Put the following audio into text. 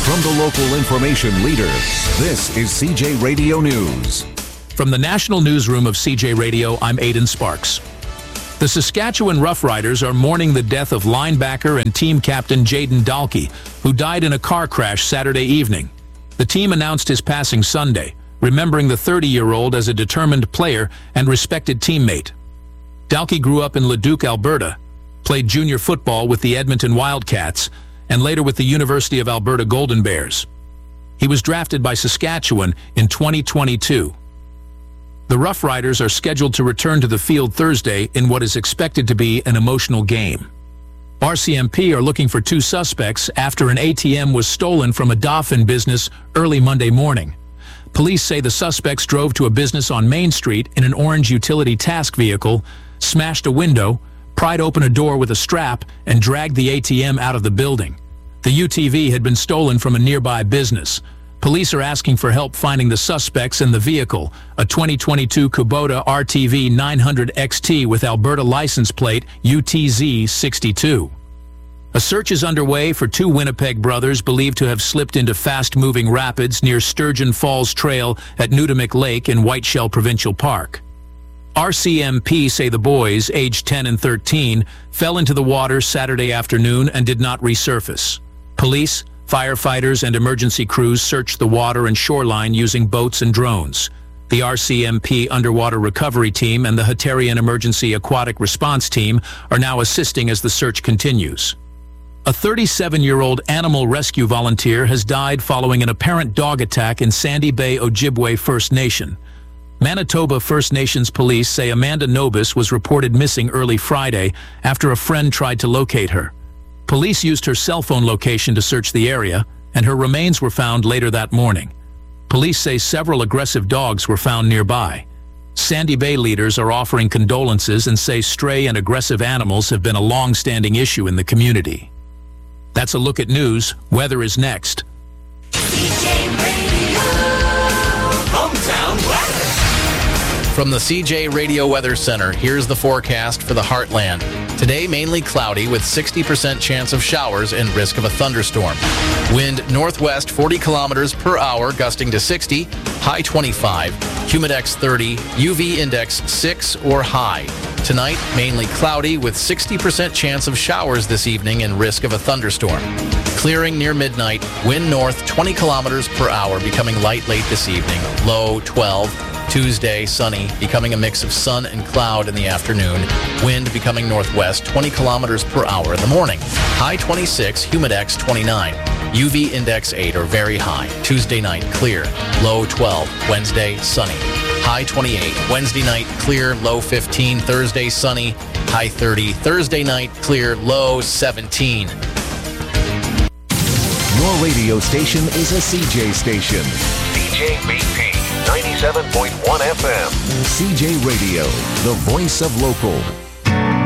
From the local information leader, this is CJ Radio News. From the National Newsroom of CJ Radio, I'm Aidan Sparks. The Saskatchewan Roughriders are mourning the death of linebacker and team captain Jayden Dalkey, who died in a car crash Saturday evening. The team announced his passing Sunday, remembering the 30-year-old as a determined player and respected teammate. Dalkey grew up in Leduc, Alberta, played junior football with the Edmonton Wildcats, and later with the University of Alberta Golden Bears. He was drafted by Saskatchewan in 2022. The Roughriders are scheduled to return to the field Thursday in what is expected to be an emotional game. RCMP are looking for 2 suspects after an ATM was stolen from a Dauphin business early Monday morning. Police say the suspects drove to a business on Main Street in an orange utility task vehicle, smashed a window, pried open a door with a strap, and dragged the ATM out of the building. The UTV had been stolen from a nearby business. Police are asking for help finding the suspects in the vehicle, a 2022 Kubota RTV 900 XT with Alberta license plate UTZ 62. A search is underway for 2 Winnipeg brothers believed to have slipped into fast-moving rapids near Sturgeon Falls Trail at Nudamik Lake in Whiteshell Provincial Park. RCMP say the boys, aged 10 and 13, fell into the water Saturday afternoon and did not resurface. Police, firefighters, and emergency crews searched the water and shoreline using boats and drones. The RCMP Underwater Recovery Team and the Hatarian Emergency Aquatic Response Team are now assisting as the search continues. A 37-year-old animal rescue volunteer has died following an apparent dog attack in Sandy Bay, Ojibwe First Nation. Manitoba First Nations police say Amanda Nobis was reported missing early Friday after a friend tried to locate her. Police used her cell phone location to search the area, and her remains were found later that morning. Police say several aggressive dogs were found nearby. Sandy Bay leaders are offering condolences and say stray and aggressive animals have been a long-standing issue in the community. That's a look at news. Weather is next. CJ Radio, hometown weather. From the CJ Radio Weather Center, here's the forecast for the Heartland. Today, mainly cloudy with 60% chance of showers and risk of a thunderstorm. Wind northwest 40 kilometers per hour, gusting to 60, high 25, humidex 30, UV index 6 or high. Tonight, mainly cloudy with 60% chance of showers this evening and risk of a thunderstorm. Clearing near midnight, wind north 20 kilometers per hour, becoming light late this evening, low 12. Tuesday, sunny, becoming a mix of sun and cloud in the afternoon. Wind becoming northwest 20 kilometers per hour in the morning. High 26, humidex 29. UV index 8 or very high. Tuesday night, clear, low 12. Wednesday, sunny. High 28. Wednesday night, clear, low 15. Thursday, sunny, high 30. Thursday night, clear, low 17. Your radio station is a CJ station. CJBP 97.1 FM. CJ Radio, the voice of local.